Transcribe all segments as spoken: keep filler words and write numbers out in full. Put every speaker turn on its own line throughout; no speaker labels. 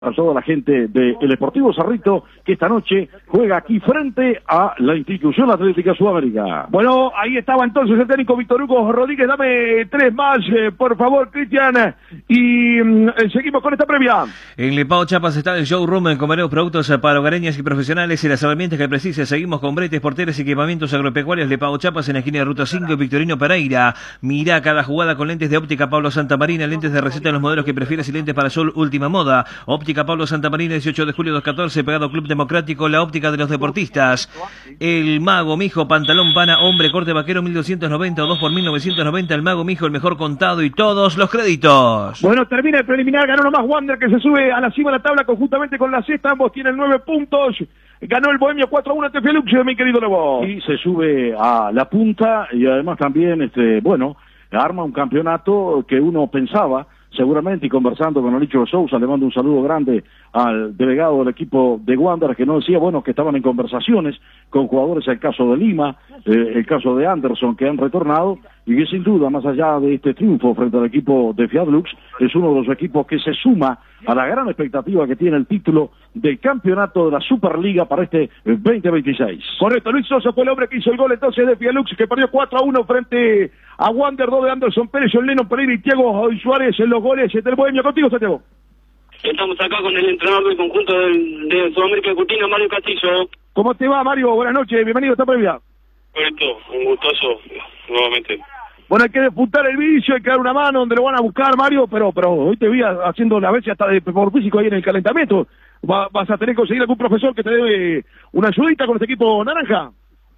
A toda la gente del Sportivo Cerrito, que esta noche juega aquí frente a la Institución Atlética Sudamérica.
Bueno, ahí estaba entonces el técnico Víctor Hugo Rodríguez. Dame tres más, eh, por favor, Cristian. Y mm, seguimos con esta previa.
En Lepao Chiapas está el showroom con varios productos para hogareñas y profesionales y las herramientas que precise. Seguimos con bretes, porteros y equipamientos agropecuarios. Lepao Chiapas en la esquina de Ruta cinco y Victorino Pereira. Mira cada jugada con lentes de óptica Pablo Santamarina, lentes de receta en los modelos que prefieres y lentes para sol última moda. Óptica Pablo Santamarina, dieciocho de julio doscientos catorce, pegado Club Democrático, la óptica de los deportistas. El Mago Mijo, pantalón pana, hombre, corte vaquero, mil doscientos noventa o dos por mil novecientos noventa. El Mago Mijo, el mejor contado y todos los créditos.
Bueno, termina el preliminar, ganó nomás Wander, que se sube a la cima de la tabla conjuntamente con la sexta. Ambos tienen nueve puntos. Ganó el Bohemio cuatro a uno ante Fielux, mi querido Lobo.
Y se sube a la punta y además también, este, bueno, arma un campeonato que uno pensaba, seguramente, y conversando con Alicho Sousa, le mando un saludo grande al delegado del equipo de Wander, que no decía, bueno, que estaban en conversaciones con jugadores, el caso de Lima, eh, el caso de Anderson, que han retornado, y que sin duda, más allá de este triunfo frente al equipo de Fiadlux, es uno de los equipos que se suma a la gran expectativa que tiene el título del campeonato de la Superliga para este veinte veintiséis.
Correcto, Luis Sosa fue el hombre que hizo el gol entonces de Fiadlux, que perdió cuatro a uno frente a Wander, dos de Anderson Pérez, John Lennon Pereira y Thiago Suárez en los goles del Bohemio. Contigo, Santiago.
Estamos acá con el entrenador del conjunto de, de Sudamérica de Curtino, Mario Castillo.
¿Cómo te va, Mario? Buenas noches, bienvenido a esta previa.
Correcto, un gustoso nuevamente.
Bueno, hay que disputar el vicio, hay que dar una mano donde lo van a buscar, Mario, pero pero hoy te vi haciendo la vez hasta de por físico ahí en el calentamiento. Va, ¿Vas a tener que conseguir algún profesor que te dé una ayudita con este equipo naranja?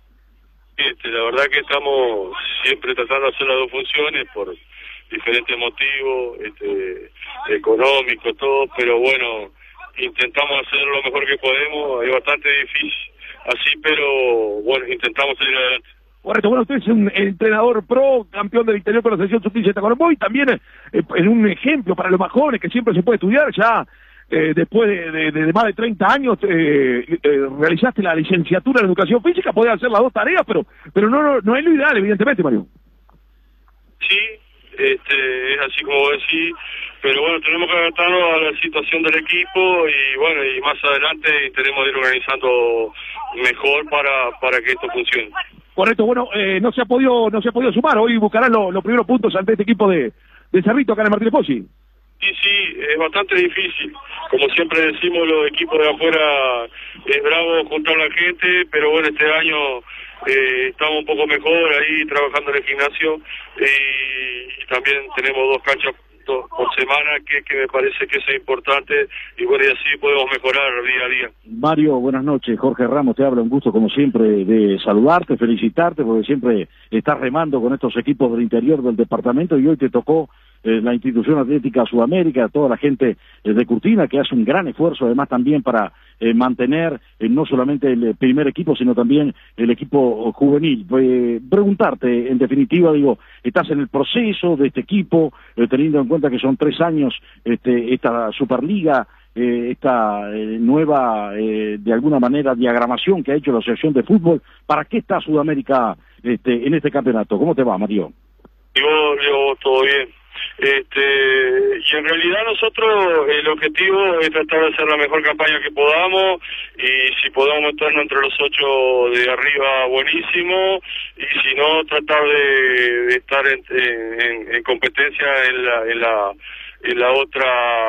Este, la verdad que estamos siempre tratando de hacer las dos funciones por diferentes motivos, este, económicos, todo, pero bueno, intentamos hacer lo mejor que podemos. Es bastante difícil así, pero bueno, intentamos salir adelante.
Correcto, bueno, usted es un entrenador pro, campeón del interior con la selección sub quince de Tacuarembó, y también eh, en un ejemplo para los más jóvenes que siempre se puede estudiar. Ya eh, después de, de, de más de treinta años eh, eh, realizaste la licenciatura en educación física, podés hacer las dos tareas, pero pero no, no, no es lo ideal, evidentemente, Mario.
Sí, este, es así como decís, pero bueno, tenemos que adaptarnos a la situación del equipo y bueno, y más adelante tenemos que ir organizando mejor para, para que esto funcione.
Correcto, bueno, eh, no se ha podido no se ha podido sumar, hoy buscarán lo, los primeros puntos ante este equipo de, de Cerrito acá en el Martínez Pozzi.
Sí, sí, es bastante difícil. Como siempre decimos, los equipos de afuera es bravo juntar a la gente, pero bueno, este año eh, estamos un poco mejor ahí trabajando en el gimnasio y, y también tenemos dos canchas dos, por semana que, que me parece que eso es importante y bueno, y así podemos mejorar día a día.
Mario, buenas noches. Jorge Ramos te habla, un gusto como siempre de saludarte, felicitarte, porque siempre estás remando con estos equipos del interior del departamento y hoy te tocó eh, la Institución Atlética Sudamérica, toda la gente eh, de Curtina que hace un gran esfuerzo además también para eh, mantener eh, no solamente el primer equipo sino también el equipo juvenil. Eh, preguntarte, en definitiva, digo, estás en el proceso de este equipo, eh, teniendo en cuenta que son tres años este, esta Superliga, eh, esta eh, nueva, eh, de alguna manera, diagramación que ha hecho la Asociación de Fútbol. ¿Para qué está Sudamérica este, en este campeonato? ¿Cómo te va, Mario?
Yo, yo, todo bien. Este, y en realidad nosotros el objetivo es tratar de hacer la mejor campaña que podamos y si podemos meternos entre los ocho de arriba, buenísimo, y si no, tratar de, de estar en, en, en competencia en la, en la en la otra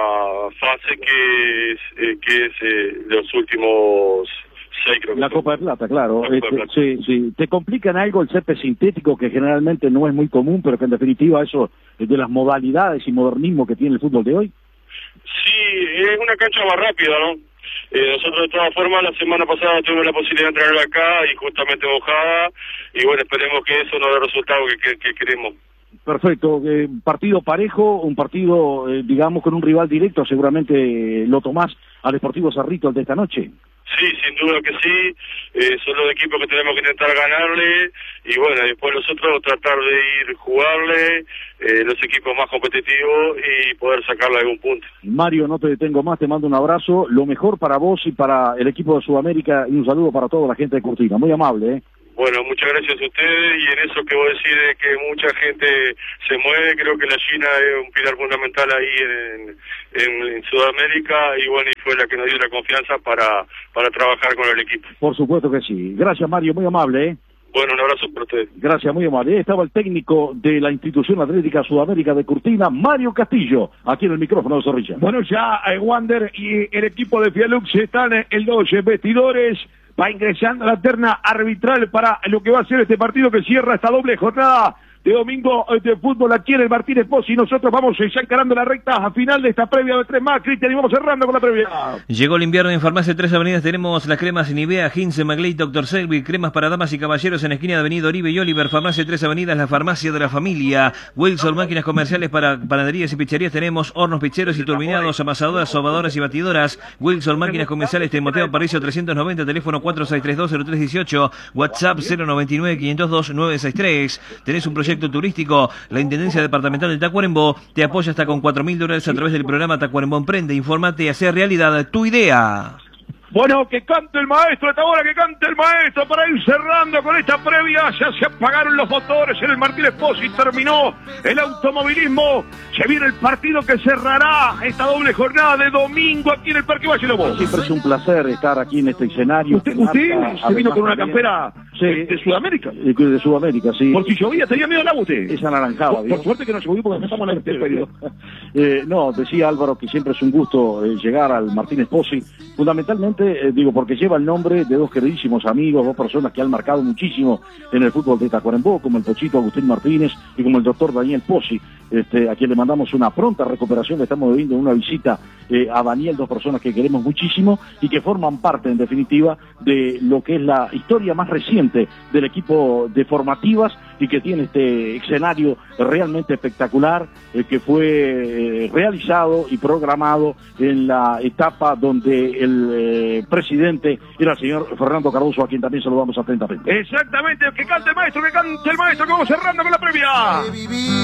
fase que es, eh, que es eh, los últimos seis, creo que
la
son.
Copa de Plata, claro.
Copa de
Este,
Plata.
Sí, sí. ¿Te complican algo el césped sintético, que generalmente no es muy común, pero que en definitiva eso es de las modalidades y modernismo que tiene el fútbol de hoy?
Sí, es una cancha más rápida, ¿no? Eh, nosotros de todas formas la semana pasada tuvimos la posibilidad de entrar acá y justamente mojada, y bueno, esperemos que eso nos dé el resultado que, que, que queremos.
Perfecto, eh, partido parejo, un partido, eh, digamos, con un rival directo, seguramente eh, lo tomás al Sportivo Cerrito el de esta noche.
Sí, sin duda que sí, eh, son los equipos que tenemos que intentar ganarle, y bueno, después nosotros tratar de ir jugarle, eh, los equipos más competitivos y poder sacarle algún punto.
Mario, no te detengo más, te mando un abrazo, lo mejor para vos y para el equipo de Sudamérica, y un saludo para toda la gente de Curtina, muy amable, ¿eh?
Bueno, muchas gracias a ustedes, y en eso que vos decís de que mucha gente se mueve, creo que la China es un pilar fundamental ahí en, en, en Sudamérica, y bueno, y fue la que nos dio la confianza para, para trabajar con el equipo.
Por supuesto que sí. Gracias, Mario, muy amable, ¿eh?
Bueno, un abrazo para ustedes.
Gracias, muy amable. Ahí estaba el técnico de la Institución Atlética Sudamérica de Curtina, Mario Castillo, aquí en el micrófono de Zorrilla.
Bueno, ya eh, Wander y el equipo de Fialux están en los vestidores. Va ingresando a la terna arbitral para lo que va a ser este partido que cierra esta doble jornada de domingo de fútbol aquí en el Martínez Pozzi. Y nosotros vamos ya encarando la recta final de esta previa de tres más, Cristian, y vamos cerrando con la previa.
Llegó el invierno en Farmacia Tres Avenidas. Tenemos las cremas Nivea, Hinze, Magley, doctor Selby, cremas para damas y caballeros en la esquina de Avenida Oribe y Oliver. Farmacia Tres Avenidas, la farmacia de la familia. Wilson, máquinas comerciales para panaderías y pizzerías. Tenemos hornos picheros y turbinados, amasadoras, sobadoras y batidoras. Wilson, máquinas comerciales, Timoteo Aparicio trescientos noventa, teléfono cuatro seis tres dos cero tres uno ocho, WhatsApp cero noventa y nueve, quinientos dos, nueve sesenta y tres. Tenés un proyecto turístico, la Intendencia Departamental de Tacuarembó te apoya hasta con cuatro mil dólares a través del programa Tacuarembó Emprende. Infórmate y hacer realidad tu idea.
Bueno, que cante el maestro, esta hora que cante el maestro para ir cerrando con esta previa. Ya se apagaron los motores en el Martínez Pozzi, terminó el automovilismo. Se viene el partido que cerrará esta doble jornada de domingo aquí en el Parque Valle Lobo.
Siempre es un placer estar aquí en este escenario.
¿Usted, usted
Marta,
se vino con una
también,
campera
sí,
de, de Sudamérica?
De, de Sudamérica, sí.
Por si llovía, tenía miedo al agua usted.
Es anaranjada.
Por, por suerte que no llovió porque empezamos la intemperie.
eh, No, decía Álvaro que siempre es un gusto eh, llegar al Martínez Pozzi. Fundamentalmente, eh, digo, porque lleva el nombre de dos queridísimos amigos, dos personas que han marcado muchísimo en el fútbol de Tacuarembó, como el Pochito Agustín Martínez y como el doctor Daniel Pozzi, este, a quien le mandamos una pronta recuperación. Le estamos viviendo una visita eh, a Daniel, dos personas que queremos muchísimo y que forman parte, en definitiva, de lo que es la historia más reciente del equipo de formativas y que tiene este escenario realmente espectacular, eh, que fue eh, realizado y programado en la etapa donde el eh, presidente era el señor Fernando Cardoso, a quien también saludamos atentamente.
Exactamente, que cante el maestro, que cante el maestro, que vamos cerrando con la previa.